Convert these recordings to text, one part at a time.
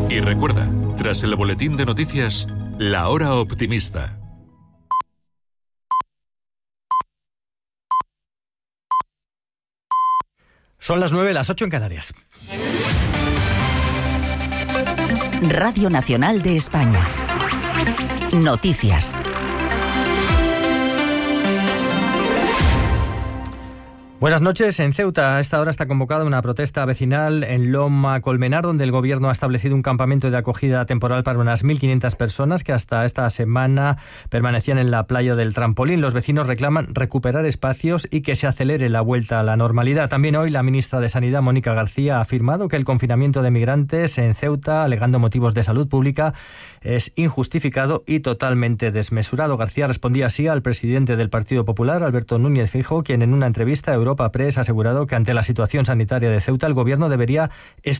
Y recuerda, tras el boletín de noticias, La Hora Optimista. Son las 9, las 8 en Canarias. Radio Nacional de España. Noticias. Buenas noches. En Ceuta a esta hora está convocada una protesta vecinal en Loma Colmenar, donde el gobierno ha establecido un campamento de acogida temporal para unas 1.500 personas que hasta esta semana permanecían en la playa del Trampolín. Los vecinos reclaman recuperar espacios y que se acelere la vuelta a la normalidad. También hoy la ministra de Sanidad, Mónica García, ha afirmado que el confinamiento de migrantes en Ceuta, alegando motivos de salud pública, es injustificado y totalmente desmesurado. García respondía así al presidente del Partido Popular, Alberto Núñez Feijóo, quien en una entrevista a Europa Press ha asegurado que ante la situación sanitaria de Ceuta el gobierno debería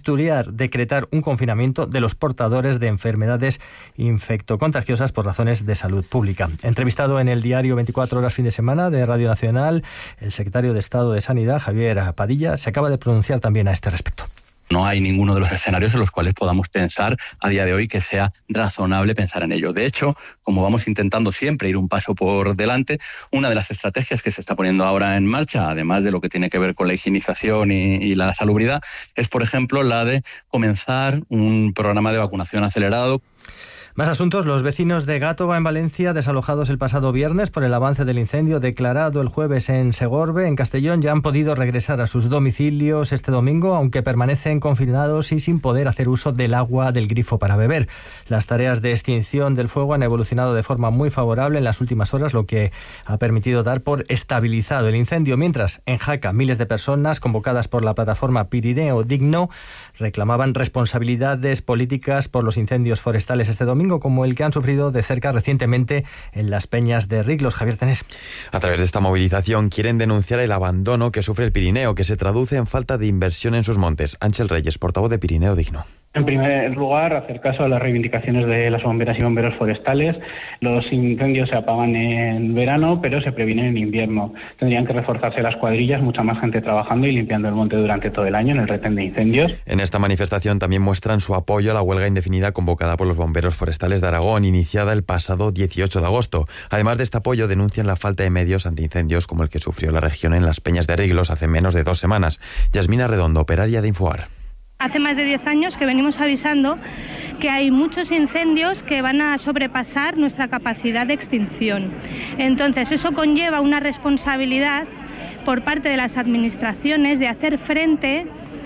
decretar un confinamiento de los portadores de enfermedades infectocontagiosas por razones de salud pública. Entrevistado en el diario 24 Horas fin de semana de Radio Nacional, el secretario de Estado de Sanidad, Javier Padilla, se acaba de pronunciar también a este respecto. No hay ninguno de los escenarios en los cuales podamos pensar a día de hoy que sea razonable pensar en ello. De hecho, como vamos intentando siempre ir un paso por delante, una de las estrategias que se está poniendo ahora en marcha, además de lo que tiene que ver con la higienización y la salubridad, es, por ejemplo, la de comenzar un programa de vacunación acelerado. Más asuntos. Los vecinos de Gátova, en Valencia, desalojados el pasado viernes por el avance del incendio declarado el jueves en Segorbe, en Castellón, ya han podido regresar a sus domicilios este domingo, aunque permanecen confinados y sin poder hacer uso del agua del grifo para beber. Las tareas de extinción del fuego han evolucionado de forma muy favorable en las últimas horas, lo que ha permitido dar por estabilizado el incendio. Mientras, en Jaca, miles de personas convocadas por la plataforma Pirineo Digno reclamaban responsabilidades políticas por los incendios forestales este domingo, como el que han sufrido de cerca recientemente en las Peñas de Riglos. Javier Tenés. A través de esta movilización quieren denunciar el abandono que sufre el Pirineo, que se traduce en falta de inversión en sus montes. Ángel Reyes, portavoz de Pirineo Digno. En primer lugar, hacer caso a las reivindicaciones de las bomberas y bomberos forestales. Los incendios se apagan en verano, pero se previenen en invierno. Tendrían que reforzarse las cuadrillas, mucha más gente trabajando y limpiando el monte durante todo el año en el retén de incendios. En esta manifestación también muestran su apoyo a la huelga indefinida convocada por los bomberos forestales de Aragón, iniciada el pasado 18 de agosto. Además de este apoyo, denuncian la falta de medios antiincendios como el que sufrió la región en las Peñas de Riglos hace menos de 2 semanas. Yasmina Redondo, operaria de Infoar. Hace más de 10 años que venimos avisando que hay muchos incendios que van a sobrepasar nuestra capacidad de extinción. Entonces, eso conlleva una responsabilidad por parte de las administraciones de hacer frente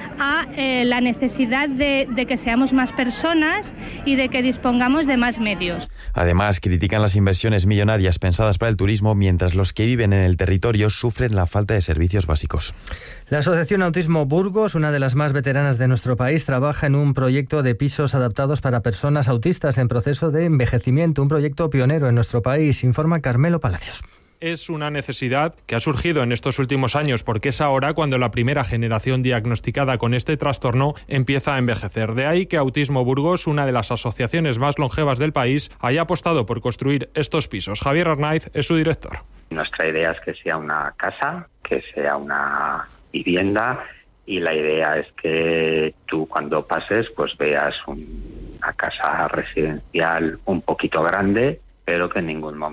a la necesidad de que seamos más personas y de que dispongamos de más medios. Además, critican las inversiones millonarias pensadas para el turismo, mientras los que viven en el territorio sufren la falta de servicios básicos. La Asociación Autismo Burgos, una de las más veteranas de nuestro país, trabaja en un proyecto de pisos adaptados para personas autistas en proceso de envejecimiento, un proyecto pionero en nuestro país, informa Carmelo Palacios. Es una necesidad que ha surgido en estos últimos años porque es ahora cuando la primera generación diagnosticada con este trastorno empieza a envejecer. De ahí que Autismo Burgos, una de las asociaciones más longevas del país, haya apostado por construir estos pisos. Javier Arnaiz es su director. Nuestra idea es que sea una casa, que sea una vivienda, y la idea es que tú cuando pases pues veas una casa residencial un poquito grande, pero que en ningún momento